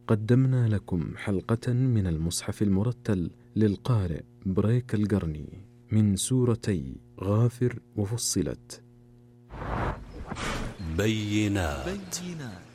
قدمنا لكم حلقة من المصحف المرتل للقارئ بريك القرني من سورتي غافر وفصلت. بينات.